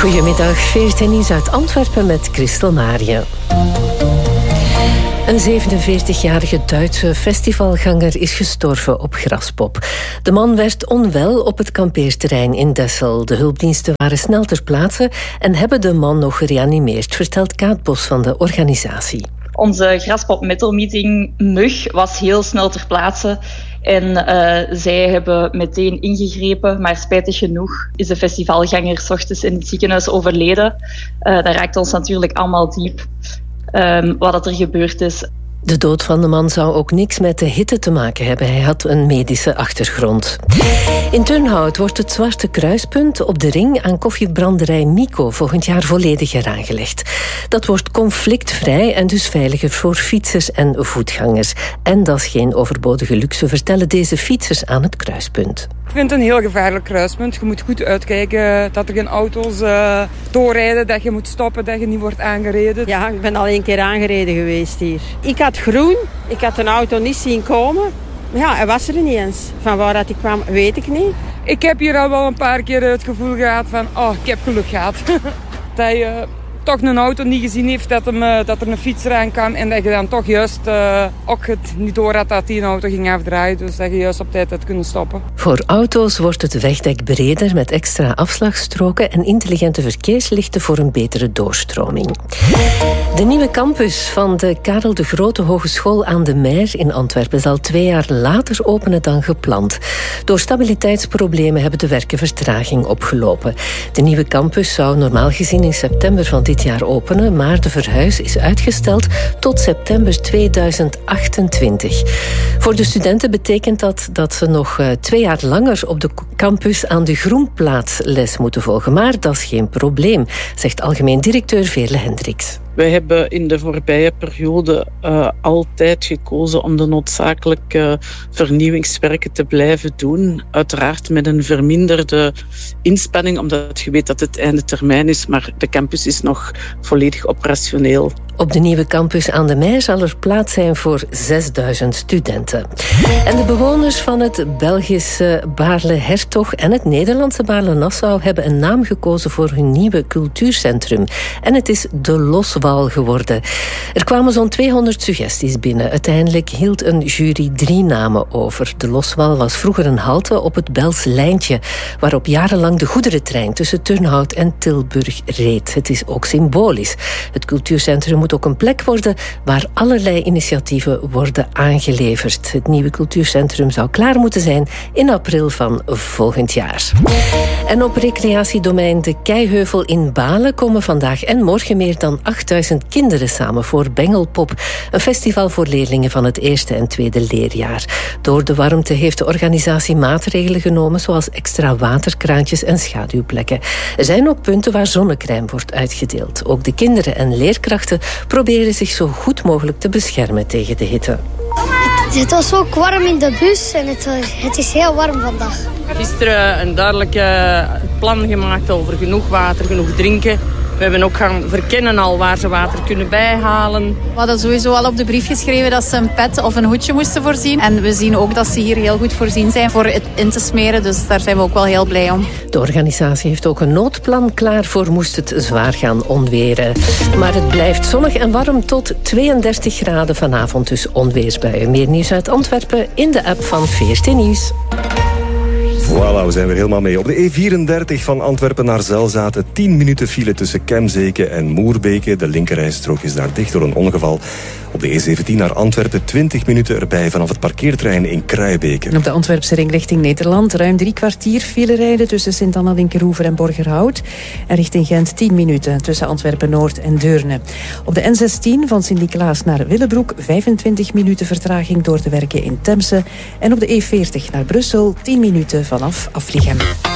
Goedemiddag, VRT Nieuws uit Antwerpen met Christel Marië. Een 47-jarige Duitse festivalganger is gestorven op Graspop. De man werd onwel op het kampeerterrein in Dessel. De hulpdiensten waren snel ter plaatse en hebben de man nog gereanimeerd, vertelt Kaat Bos van de organisatie. Onze Graspop Metal Meeting Mug was heel snel ter plaatse. En zij hebben meteen ingegrepen, maar spijtig genoeg is de festivalganger 's ochtends in het ziekenhuis overleden. Dat raakt ons natuurlijk allemaal diep, wat er gebeurd is. De dood van de man zou ook niks met de hitte te maken hebben. Hij had een medische achtergrond. In Turnhout wordt het Zwarte Kruispunt op de ring aan koffiebranderij Mico volgend jaar volledig eraangelegd. Dat wordt conflictvrij en dus veiliger voor fietsers en voetgangers. En dat is geen overbodige luxe, vertellen deze fietsers aan het kruispunt. Ik vind het een heel gevaarlijk kruispunt. Je moet goed uitkijken dat er geen auto's doorrijden, dat je moet stoppen, dat je niet wordt aangereden. Ja, ik ben al 1 keer aangereden geweest hier. Ik had groen, ik had een auto niet zien komen. Ja, hij was er niet eens. Van waar dat hij kwam, weet ik niet. Ik heb hier al wel een paar keer het gevoel gehad van, ik heb geluk gehad. Dat je toch een auto niet gezien heeft dat er een fietser aan kan en dat je dan toch juist ook het niet door had dat die een auto ging afdraaien. Dus dat je juist op tijd had kunnen stoppen. Voor auto's wordt het wegdek breder met extra afslagstroken en intelligente verkeerslichten voor een betere doorstroming. De nieuwe campus van de Karel de Grote Hogeschool aan de Meer in Antwerpen zal 2 jaar later openen dan gepland. Door stabiliteitsproblemen hebben de werken vertraging opgelopen. De nieuwe campus zou normaal gezien in september van dit jaar openen, maar de verhuis is uitgesteld tot september 2028. Voor de studenten betekent dat ze nog 2 jaar langer op de campus aan de Groenplaats les moeten volgen. Maar dat is geen probleem, zegt algemeen directeur Veerle Hendricks. Wij hebben in de voorbije periode altijd gekozen om de noodzakelijke vernieuwingswerken te blijven doen. Uiteraard met een verminderde inspanning, omdat je weet dat het einde termijn is, maar de campus is nog volledig operationeel. Op de nieuwe campus aan de Meer zal er plaats zijn voor 6000 studenten. En de bewoners van het Belgische Baarle-Hertog en het Nederlandse Baarle-Nassau hebben een naam gekozen voor hun nieuwe cultuurcentrum. En het is de Loswal geworden. Er kwamen zo'n 200 suggesties binnen. Uiteindelijk hield een jury 3 namen over. De Loswal was vroeger een halte op het Bels lijntje, waarop jarenlang de goederentrein tussen Turnhout en Tilburg reed. Het is ook symbolisch. Het cultuurcentrum moet ook een plek worden waar allerlei initiatieven worden aangeleverd. Het nieuwe cultuurcentrum zou klaar moeten zijn in april van volgend jaar. En op recreatiedomein De Keiheuvel in Balen komen vandaag en morgen meer dan 8000 kinderen samen voor Bengelpop, een festival voor leerlingen van het eerste en tweede leerjaar. Door de warmte heeft de organisatie maatregelen genomen, zoals extra waterkraantjes en schaduwplekken. Er zijn ook punten waar zonnecrème wordt uitgedeeld. Ook de kinderen en leerkrachten proberen zich zo goed mogelijk te beschermen tegen de hitte. Het was ook warm in de bus en het is heel warm vandaag. Gisteren een duidelijk plan gemaakt over genoeg water, genoeg drinken. We hebben ook gaan verkennen al waar ze water kunnen bijhalen. We hadden sowieso al op de brief geschreven dat ze een pet of een hoedje moesten voorzien. En we zien ook dat ze hier heel goed voorzien zijn voor het in te smeren. Dus daar zijn we ook wel heel blij om. De organisatie heeft ook een noodplan klaar voor moest het zwaar gaan onweren. Maar het blijft zonnig en warm tot 32 graden vanavond, dus onweersbuien. Meer nieuws uit Antwerpen in de app van VRT Nieuws. Voilà, we zijn weer helemaal mee. Op de E34 van Antwerpen naar Zelzaten 10 minuten file tussen Kemzeke en Moerbeke. De linkerrijstrook is daar dicht door een ongeval. Op de E17 naar Antwerpen 20 minuten erbij vanaf het parkeerterrein in Kruijbeke. Op de Antwerpse ring richting Nederland ruim 3 kwartier file rijden tussen Sint-Anna-Linkeroever en Borgerhout. En richting Gent 10 minuten tussen Antwerpen-Noord en Deurne. Op de N16 van Sint-Niklaas naar Willebroek 25 minuten vertraging door de werken in Temse. En op de E40 naar Brussel 10 minuten vanaf Afliegem.